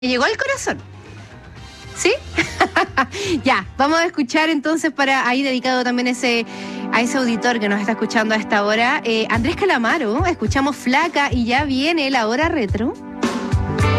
Me llegó al corazón. ¿Sí? Ya, vamos a escuchar entonces para ahí dedicado también a ese auditor que nos está escuchando a esta hora. Andrés Calamaro, escuchamos Flaca y ya viene la hora retro.